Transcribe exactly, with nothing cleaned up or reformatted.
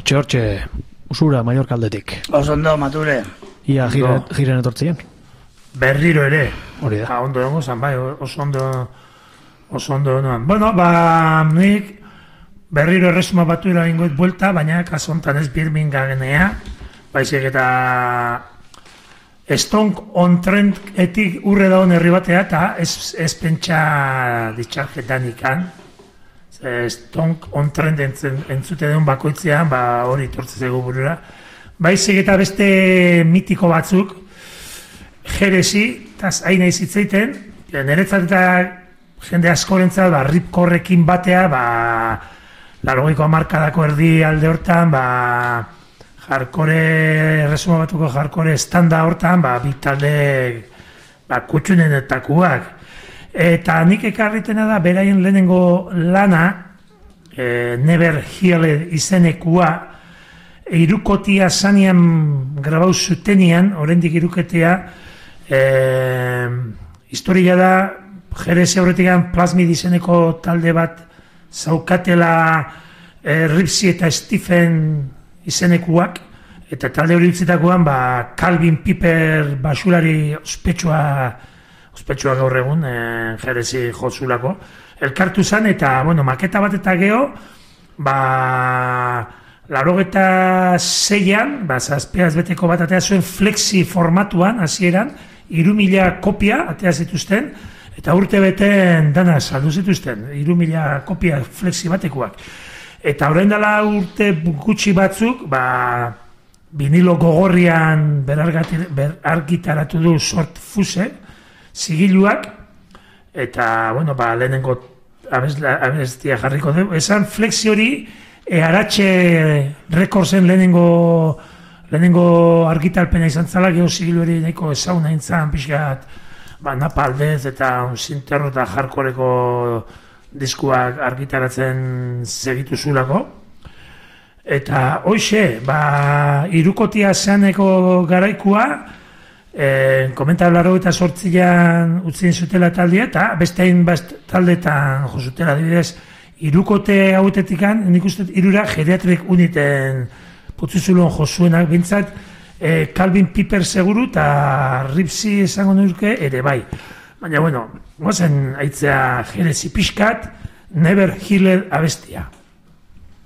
Kaixo hortxe, usura, Mallorca aldetik. Osondo, mature. Ia jiren etortzien? Berriro ere. Hori da. Ba, ondo dengo zan, bai, oso ondo, oso ondo noan. Bueno, ba, nik berriro erresuma batu ira ingoet buelta, baina kasontan ez Birminghamea, baizik eta Stonk on Trentetik urre daun herri batea, eta ez, ez pentsa ditxarketan ikan. Stonk on Trent entzun, entzute den bakoitzean, ba, hori tortzezego burura. Baizik eta beste mitiko batzuk, Jerezi, eta hain nahi zitzeiten, niretzat eta jende askorentzat, ba, ripkorrekin batea, ba, larogeiko hamarkadako erdi alde hortan, ba, jarkore, erresuma batuko jarkore estanda hortan, ba, bitalde, ba, kutxunenetakuak. Eta nik ekarritena da, beraien lehenengo lana, e, Never Healed izenekua, irukotia zanean grabau zutenian, oraindik iruketea, e, historia da, Jerez aurretik Plasmid izeneko talde bat zaukatela e, Ripsy eta Stephen izenekuak, eta talde hori utzitakoan, ba, Calvin Piper basulari ospetsua, ospetsua gaur egun, e, Jerezi jotzulako, elkartu zan, eta, bueno, maketa bat eta geho, ba, larogeta zeian, ba, zazpeaz beteko bat atea zuen flexi formatuan, hasieran, iru mila kopia atea zituzten, eta urte beten dana saldu zituzten, iru mila kopia flexi batekoak. Eta orain dela urte gutxi batzuk, ba, vinilo gogorrian berargitaratu du Sort Fuse, zigiluak, eta, bueno, ba, lehenengo abestia jarriko du. Esan flexi hori, e, Aratxe Rekordsen lehenengo, lehenengo argitalpena izan zala, geho zigilu hori nahiko ezauna intzan, pixkat, ba, Napaldez eta Sinterro eta Jarkoreko diskuak argitaratzen segitu zulako. Eta hoxe, ba, irukotia zeaneko garaikua, e, komentar eta sortzian utzien zutela taldea, eta beste hain taldetan jozutela, adibidez, irukote hauetetikan, nik uste irura geriatrik uniten putzuzulon josuenak, bintzat, e, Calvin Piper seguru eta Ripsy esango nurke ere bai. Baina, bueno, gozen aitzea Jerezi pixkat, Never Healed abestia.